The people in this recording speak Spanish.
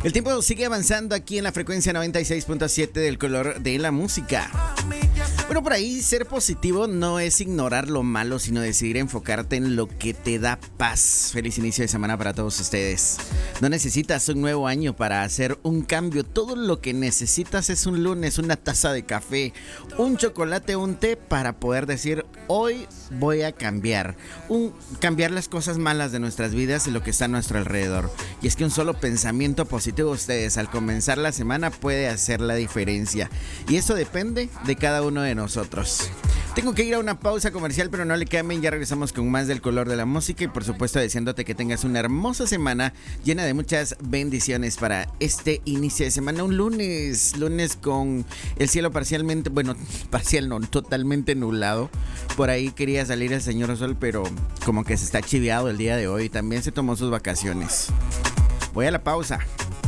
El tiempo sigue avanzando aquí en la frecuencia 96.7 del color de la música. Bueno, por ahí ser positivo no es ignorar lo malo, sino decidir enfocarte en lo que te da paz. Feliz inicio de semana para todos ustedes. No necesitas un nuevo año para hacer un cambio. Todo lo que necesitas es un lunes, una taza de café, un chocolate, un té para poder decir hoy voy a cambiar. Cambiar las cosas malas de nuestras vidas y lo que está a nuestro alrededor. Y es que un solo pensamiento positivo ustedes al comenzar la semana puede hacer la diferencia. Y eso depende de cada uno de nosotros. Tengo que ir a una pausa comercial, pero no le cambien, ya regresamos con más del color de la música y por supuesto deseándote que tengas una hermosa semana llena de muchas bendiciones para este inicio de semana, un lunes con el cielo parcialmente, bueno, parcial no, totalmente nublado. Por ahí quería salir el señor Sol, pero como que se está chiviado el día de hoy, también se tomó sus vacaciones. Voy a la pausa.